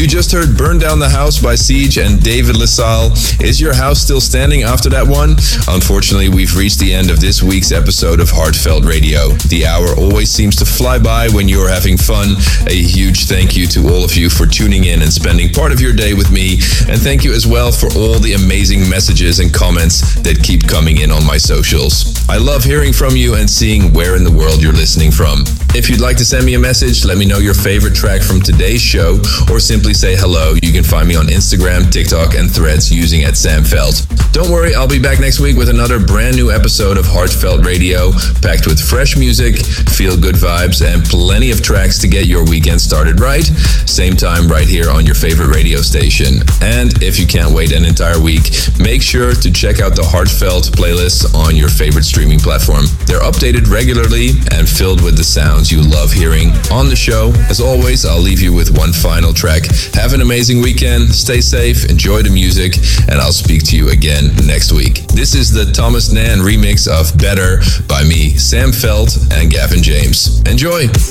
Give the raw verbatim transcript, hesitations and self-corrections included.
You just heard Burn Down the House by Siege and David LaSalle. Is your house still standing after that one? Unfortunately, we've reached the end of this week's episode of Heartfelt Radio. The hour always seems to fly by when you're having fun. A huge thank you to all of you for tuning in and spending part of your day with me. And thank you as well for all the amazing messages and comments that keep coming in on my socials. I love hearing from you and seeing where in the world you're listening from. If you'd like to send me a message, let me know your favorite track from today's show, or simply say hello. You can find me on Instagram, TikTok, and Threads using at Sam Felt. Don't worry, I'll be back next week with another brand new episode of Heartfelt Radio, packed with fresh music, feel-good vibes, and plenty of tracks to get your weekend started right. Same time right here on your favorite radio station. And if you can't wait an entire week, make sure to check out the Heartfelt playlists on your favorite streaming platform. They're updated regularly and filled with the sounds you love hearing on the show. As always, I'll leave you with one final track. Have an amazing weekend, stay safe, enjoy the music, and I'll speak to you again next week. This is the Thomas Nan remix of Better by me, Sam Felt, and Gavin James. Enjoy!